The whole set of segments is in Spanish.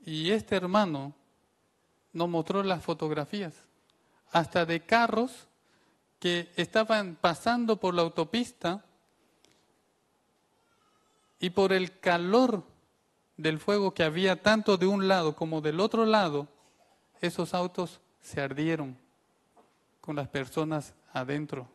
Y este hermano nos mostró las fotografías, hasta de carros que estaban pasando por la autopista y por el calor del fuego que había tanto de un lado como del otro lado, esos autos se ardieron con las personas adentro.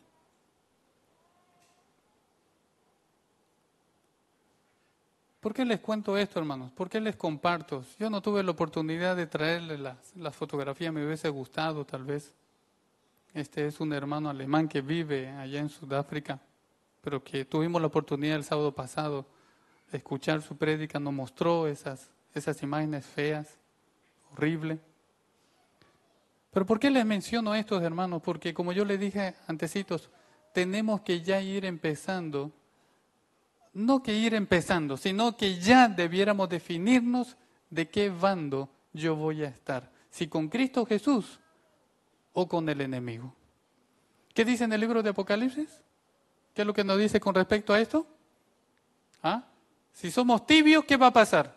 ¿Por qué les cuento esto, hermanos? ¿Por qué les comparto? Yo no tuve la oportunidad de traerles las fotografías, me hubiese gustado tal vez. Este es un hermano alemán que vive allá en Sudáfrica, pero que tuvimos la oportunidad el sábado pasado de escuchar su prédica, nos mostró esas imágenes feas, horribles. Pero ¿por qué les menciono esto, hermanos? Porque como yo les dije antecitos, tenemos que ya ir empezando, no que ir empezando, sino que ya debiéramos definirnos de qué bando yo voy a estar, si con Cristo Jesús o con el enemigo. ¿Qué dice en el libro de Apocalipsis? ¿Qué es lo que nos dice con respecto a esto? ¿Ah? Si somos tibios, ¿qué va a pasar?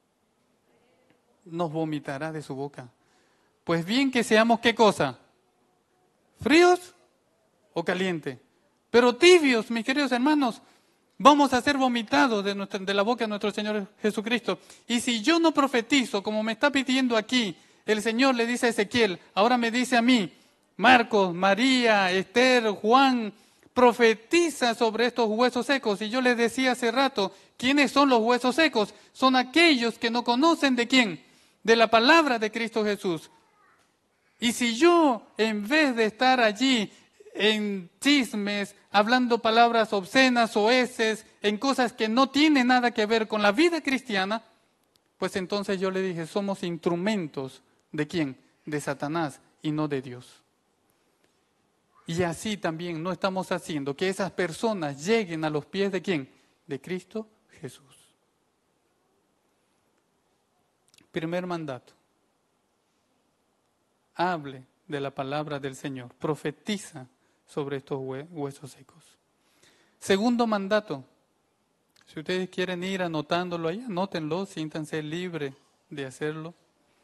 Nos vomitará de su boca. Pues bien que seamos, ¿qué cosa? ¿Fríos o calientes? Pero tibios, mis queridos hermanos, vamos a ser vomitados de la boca de nuestro Señor Jesucristo. Y si yo no profetizo, como me está pidiendo aquí, el Señor le dice a Ezequiel, ahora me dice a mí, Marcos, María, Esther, Juan, profetiza sobre estos huesos secos. Y yo les decía hace rato, ¿quiénes son los huesos secos? Son aquellos que no conocen ¿de quién? De la palabra de Cristo Jesús. Y si yo, en vez de estar allí en chismes, hablando palabras obscenas o heces, en cosas que no tienen nada que ver con la vida cristiana, pues entonces yo le dije, somos instrumentos ¿de quién? De Satanás y no de Dios. Y así también no estamos haciendo que esas personas lleguen a los pies ¿de quién? De Cristo Jesús. Primer mandato. Hable de la palabra del Señor. Profetiza sobre estos huesos secos. Segundo mandato. Si ustedes quieren ir anotándolo ahí, anótenlo, siéntanse libres de hacerlo.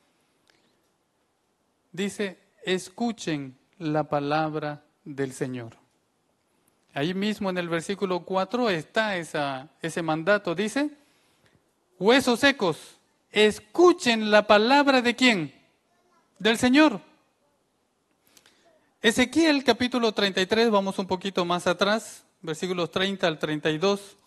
Dice, escuchen la palabra del Señor. Ahí mismo en el versículo 4 está ese mandato. Dice, huesos secos, escuchen la palabra ¿de quién? Del Señor. Ezequiel capítulo 33, vamos un poquito más atrás, versículos 30 al 32.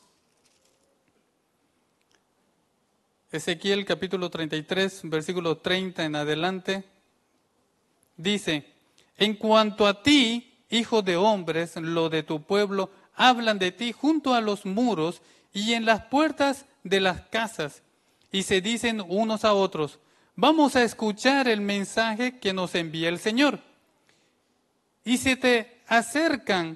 Ezequiel capítulo 33, versículo 30 en adelante, dice, en cuanto a ti, hijo de hombres, lo de tu pueblo, hablan de ti junto a los muros y en las puertas de las casas, y se dicen unos a otros, vamos a escuchar el mensaje que nos envía el Señor. Y se te acercan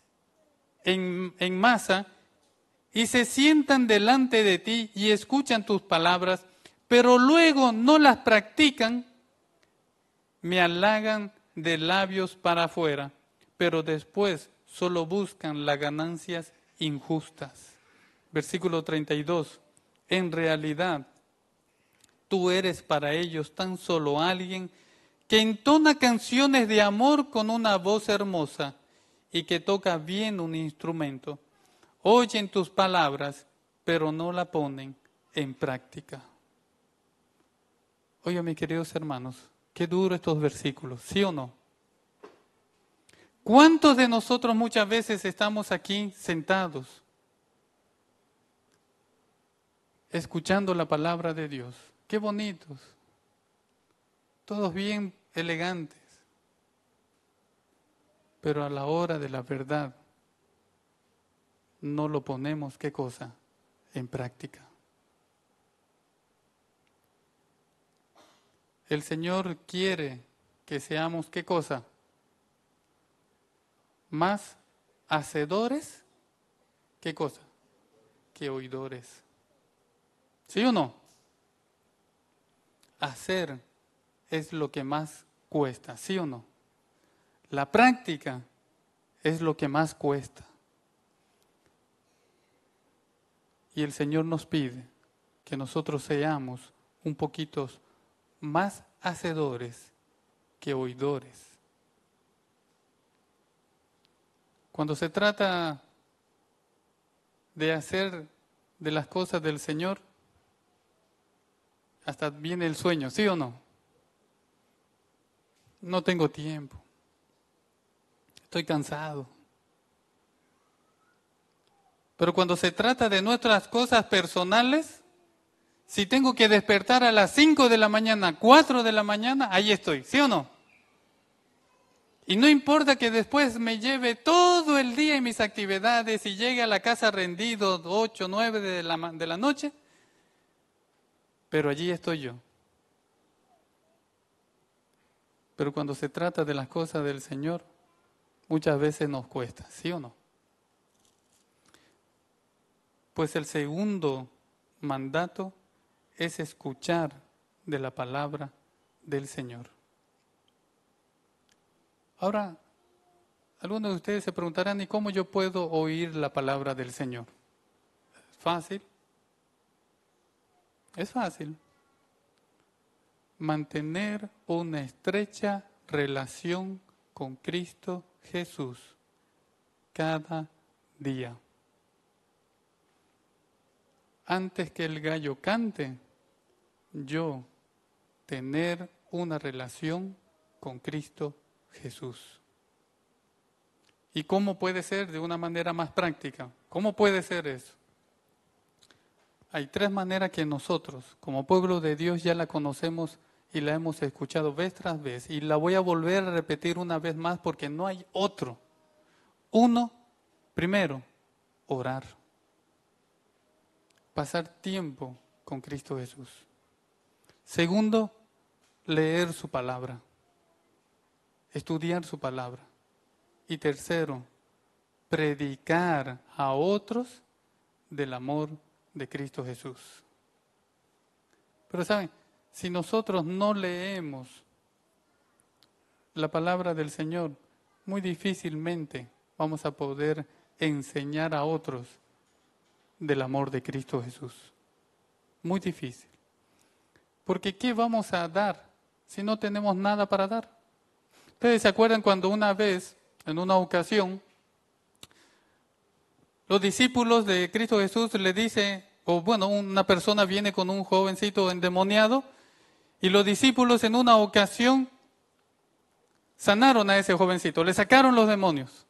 en masa y se sientan delante de ti y escuchan tus palabras, pero luego no las practican, me halagan de labios para afuera, pero después solo buscan las ganancias injustas. Versículo 32. En realidad, tú eres para ellos tan solo alguien que entona canciones de amor con una voz hermosa y que toca bien un instrumento. Oyen tus palabras, pero no la ponen en práctica. Oye, mis queridos hermanos, qué duro estos versículos, ¿sí o no? ¿Cuántos de nosotros muchas veces estamos aquí sentados, escuchando la palabra de Dios? Qué bonitos, todos bien elegantes, pero a la hora de la verdad no lo ponemos, ¿qué cosa? En práctica. El Señor quiere que seamos, ¿qué cosa? Más hacedores, ¿qué cosa? Que oidores. ¿Sí o no? Hacer es lo que más cuesta, ¿sí o no? La práctica es lo que más cuesta. Y el Señor nos pide que nosotros seamos un poquito más hacedores que oidores. Cuando se trata de hacer de las cosas del Señor, hasta viene el sueño, ¿sí o no? No tengo tiempo. Estoy cansado. Pero cuando se trata de nuestras cosas personales, si tengo que despertar a las 5 de la mañana, 4 de la mañana, ahí estoy, ¿sí o no? Y no importa que después me lleve todo el día en mis actividades y llegue a la casa rendido 8, 9 de la noche, pero allí estoy yo. Pero cuando se trata de las cosas del Señor, muchas veces nos cuesta, ¿sí o no? Pues el segundo mandato es escuchar de la palabra del Señor. Ahora, algunos de ustedes se preguntarán, ¿y cómo yo puedo oír la palabra del Señor? ¿Es fácil? Es fácil. Mantener una estrecha relación con Cristo Jesús cada día. Antes que el gallo cante, yo tener una relación con Cristo Jesús. ¿Y cómo puede ser de una manera más práctica? ¿Cómo puede ser eso? Hay tres maneras que nosotros, como pueblo de Dios, ya la conocemos y la hemos escuchado vez tras vez. Y la voy a volver a repetir una vez más porque no hay otro. Uno, primero, orar. Pasar tiempo con Cristo Jesús. Segundo, leer su palabra. Estudiar su palabra. Y tercero, predicar a otros del amor de Cristo Jesús. Pero saben, si nosotros no leemos la palabra del Señor, muy difícilmente vamos a poder enseñar a otros del amor de Cristo Jesús. Muy difícil. Porque ¿qué vamos a dar si no tenemos nada para dar? Ustedes se acuerdan cuando una vez, en una ocasión, los discípulos de Cristo Jesús le dicen, o bueno, una persona viene con un jovencito endemoniado, y los discípulos en una ocasión sanaron a ese jovencito, le sacaron los demonios.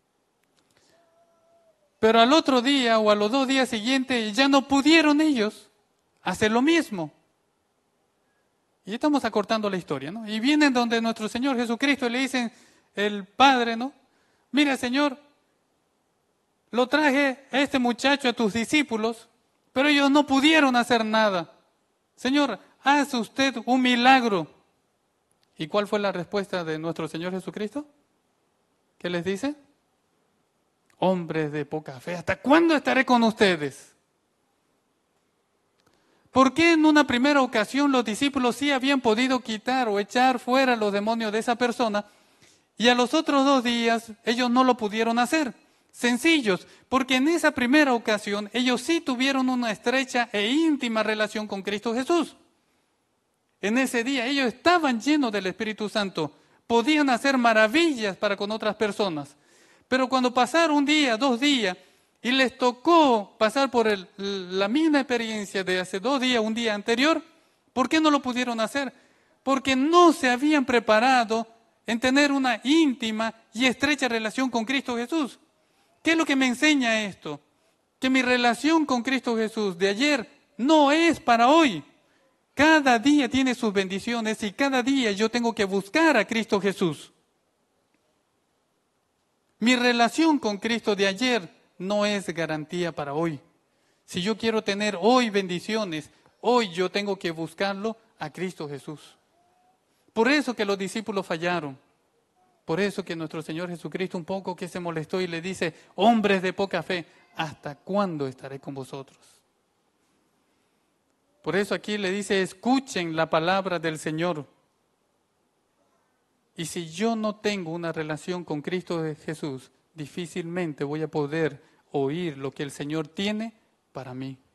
Pero al otro día o a los 2 días siguientes ya no pudieron ellos hacer lo mismo. Y estamos acortando la historia, ¿no? Y vienen donde nuestro Señor Jesucristo y le dicen el Padre, ¿no? Mira, Señor, lo traje a este muchacho, a tus discípulos, pero ellos no pudieron hacer nada. Señor, haz usted un milagro. ¿Y cuál fue la respuesta de nuestro Señor Jesucristo? ¿Qué les dice? Hombres de poca fe, ¿hasta cuándo estaré con ustedes? ¿Por qué en una primera ocasión los discípulos sí habían podido quitar o echar fuera los demonios de esa persona y a los otros 2 días ellos no lo pudieron hacer? Sencillos, porque en esa primera ocasión ellos sí tuvieron una estrecha e íntima relación con Cristo Jesús. En ese día ellos estaban llenos del Espíritu Santo, podían hacer maravillas para con otras personas. Pero cuando pasaron 1 día, 2 días, y les tocó pasar por la misma experiencia de hace 2 días, 1 día anterior, ¿por qué no lo pudieron hacer? Porque no se habían preparado en tener una íntima y estrecha relación con Cristo Jesús. ¿Qué es lo que me enseña esto? Que mi relación con Cristo Jesús de ayer no es para hoy. Cada día tiene sus bendiciones y cada día yo tengo que buscar a Cristo Jesús. Mi relación con Cristo de ayer no es garantía para hoy. Si yo quiero tener hoy bendiciones, hoy yo tengo que buscarlo a Cristo Jesús. Por eso que los discípulos fallaron. Por eso que nuestro Señor Jesucristo un poco que se molestó y le dice, hombres de poca fe, ¿hasta cuándo estaré con vosotros? Por eso aquí le dice, escuchen la palabra del Señor. Y si yo no tengo una relación con Cristo Jesús, difícilmente voy a poder oír lo que el Señor tiene para mí.